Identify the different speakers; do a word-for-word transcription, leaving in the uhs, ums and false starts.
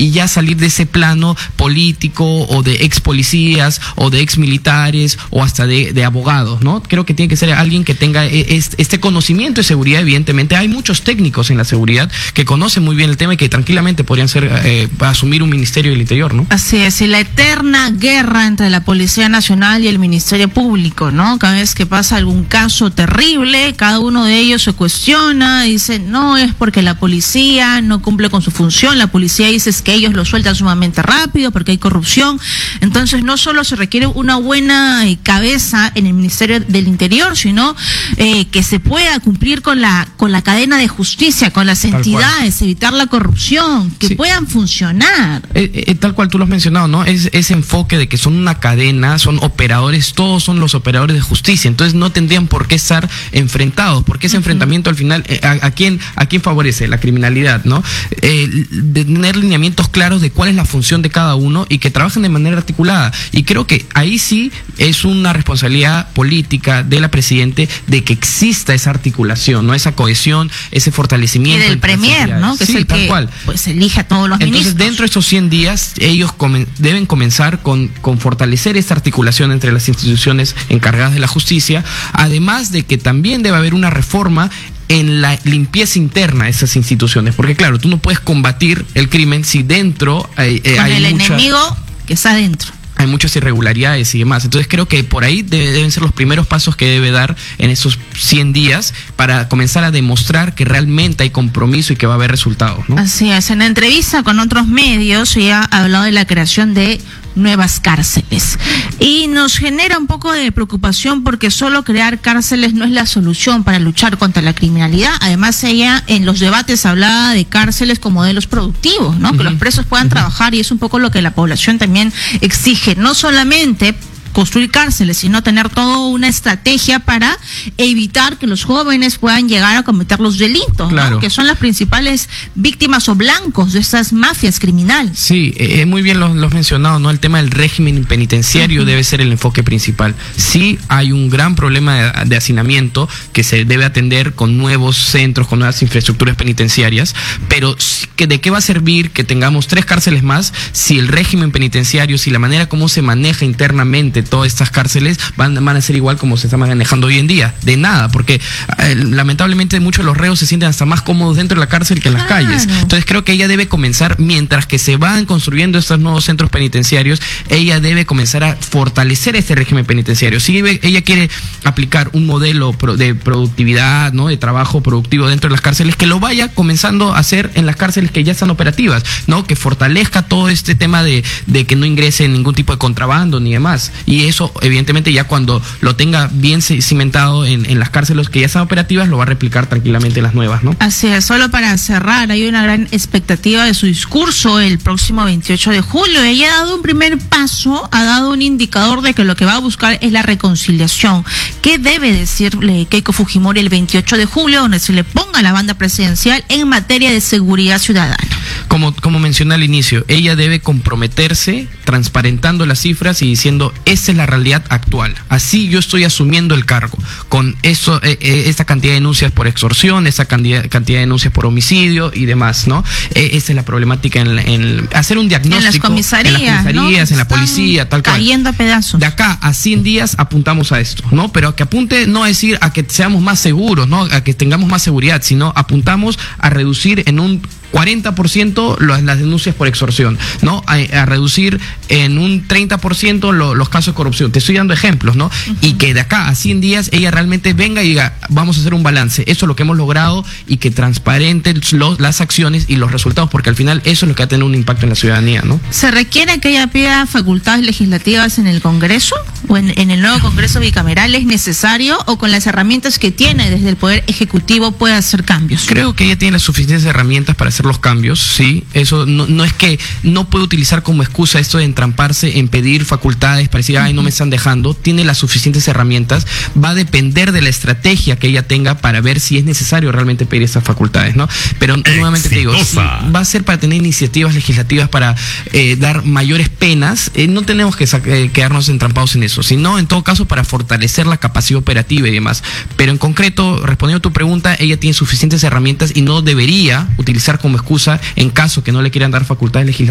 Speaker 1: y ya salir de ese plano político o de ex policías o de ex militares o hasta de, de abogados, ¿no? Creo que tiene que ser alguien que tenga este conocimiento de seguridad. Evidentemente hay muchos técnicos en la seguridad que conocen muy bien el tema y que tranquilamente podrían ser eh, asumir un Ministerio del Interior, ¿no?
Speaker 2: Así es, y la eterna guerra entre la Policía Nacional y el Ministerio Público, ¿no? Cada vez que pasa algún caso terrible, cada uno de ellos se cuestiona, dice, no, es porque la policía no cumple con su función, la policía dice es que ellos lo sueltan sumamente rápido porque hay corrupción. Entonces no solo se requiere una buena eh, cabeza en el Ministerio del Interior, sino eh, que se pueda cumplir con la con la cadena de justicia, con las entidades, evitar la corrupción, que sí. puedan funcionar.
Speaker 1: Eh, eh, tal cual tú lo has mencionado, ¿no? Es ese enfoque de que son una cadena, son operadores, todos son los operadores de justicia, entonces no tendrían por qué estar enfrentados, porque ese uh-huh. enfrentamiento al final, eh, a, a quién a quién favorece? La criminalidad, ¿no? Eh, de tener lineamientos claros de cuál es la función de cada uno y que trabajen de manera articulada. Y creo que ahí sí es una responsabilidad política de la Presidente de que exista esa articulación, ¿no? Esa cohesión, ese fortalecimiento.
Speaker 2: Y del Premier, ¿no? Que
Speaker 1: sí,
Speaker 2: es el
Speaker 1: tal
Speaker 2: que
Speaker 1: cual.
Speaker 2: Pues elige a todos los
Speaker 1: Entonces,
Speaker 2: ministros.
Speaker 1: dentro de estos cien días, ellos comen, deben comenzar con, con fortalecer esta articulación entre las instituciones encargadas de la justicia, además de que también debe haber una reforma en la limpieza interna de esas instituciones, porque claro, tú no puedes combatir el crimen si dentro eh, eh,
Speaker 2: con
Speaker 1: hay
Speaker 2: el
Speaker 1: mucha,
Speaker 2: enemigo que está dentro.
Speaker 1: Hay muchas irregularidades y demás. Entonces creo que por ahí debe, deben ser los primeros pasos que debe dar en esos cien días para comenzar a demostrar que realmente hay compromiso y que va a haber resultados, ¿no?
Speaker 2: Así es. En la entrevista con otros medios ella ha hablado de la creación de nuevas cárceles y nos genera un poco de preocupación porque solo crear cárceles no es la solución para luchar contra la criminalidad. Además ella en los debates hablaba de cárceles como modelos productivos, ¿no? Uh-huh. Que los presos puedan uh-huh. trabajar, y es un poco lo que la población también exige, no solamente construir cárceles, sino tener toda una estrategia para evitar que los jóvenes puedan llegar a cometer los delitos,
Speaker 1: claro.
Speaker 2: ¿no? Que son las principales víctimas o blancos de estas mafias criminales.
Speaker 1: Sí, eh, muy bien lo, lo has mencionado, ¿no? El tema del régimen penitenciario uh-huh. debe ser el enfoque principal. Sí hay un gran problema de, de hacinamiento que se debe atender con nuevos centros, con nuevas infraestructuras penitenciarias, pero que ¿de qué va a servir que tengamos tres cárceles más si el régimen penitenciario, si la manera como se maneja internamente todas estas cárceles van, van a ser igual como se está manejando hoy en día? De nada, porque eh, lamentablemente muchos de los reos se sienten hasta más cómodos dentro de la cárcel que en las
Speaker 2: claro.
Speaker 1: calles. Entonces creo que ella debe comenzar, mientras que se van construyendo estos nuevos centros penitenciarios, ella debe comenzar a fortalecer este régimen penitenciario. Si ella quiere aplicar un modelo de productividad, ¿no? De trabajo productivo dentro de las cárceles, que lo vaya comenzando a hacer en las cárceles que ya están operativas, ¿no? Que fortalezca todo este tema de, de que no ingrese ningún tipo de contrabando ni demás. Y eso, evidentemente, ya cuando lo tenga bien cimentado en, en las cárceles que ya están operativas, lo va a replicar tranquilamente en las nuevas, ¿no?
Speaker 2: Así es. Solo para cerrar, hay una gran expectativa de su discurso el próximo veintiocho de julio. Ella ha dado un primer paso, ha dado un indicador de que lo que va a buscar es la reconciliación. ¿Qué debe decirle Keiko Fujimori el veintiocho de julio, donde se le ponga la banda presidencial en materia de seguridad ciudadana?
Speaker 1: Como, como mencioné al inicio, ella debe comprometerse transparentando las cifras y diciendo, esa es la realidad actual. Así yo estoy asumiendo el cargo. Con eso, eh, eh, esta cantidad de denuncias por extorsión, esta cantidad, cantidad de denuncias por homicidio y demás, ¿no? Eh, esa es la problemática en, en hacer un diagnóstico.
Speaker 2: En las comisarías,
Speaker 1: en las comisarías,
Speaker 2: ¿no?
Speaker 1: En la policía, tal cual.
Speaker 2: Cayendo a pedazos.
Speaker 1: De acá a cien días apuntamos a esto, ¿no? Pero que apunte no a decir a que seamos más seguros, ¿no? A que tengamos más seguridad, sino apuntamos a reducir en un cuarenta por ciento las, las denuncias por extorsión, ¿no? A, a reducir en un treinta por ciento lo, los casos de corrupción. Te estoy dando ejemplos, ¿no? Uh-huh. Y que de acá a cien días ella realmente venga y diga, vamos a hacer un balance. Eso es lo que hemos logrado y que transparente los, las acciones y los resultados, porque al final eso es lo que va a tener un impacto en la ciudadanía, ¿no?
Speaker 2: ¿Se requiere que ella pida facultades legislativas en el Congreso o en, en el nuevo Congreso bicameral? ¿Es necesario o con las herramientas que tiene desde el Poder Ejecutivo puede hacer cambios?
Speaker 1: Creo que ella tiene las suficientes herramientas para hacer los cambios, sí. Eso no, no es que no puede utilizar como excusa esto de entramparse en pedir facultades para decir, ay, no me están dejando. Tiene las suficientes herramientas. Va a depender de la estrategia que ella tenga para ver si es necesario realmente pedir esas facultades, ¿no? Pero Exitosa. nuevamente te digo, si va a ser para tener iniciativas legislativas para eh, dar mayores penas, eh, no tenemos que eh, quedarnos entrampados en eso, sino en todo caso para fortalecer la capacidad operativa y demás. Pero en concreto, respondiendo a tu pregunta, ella tiene suficientes herramientas y no debería utilizar como excusa en caso que no le quieran dar facultades legislativas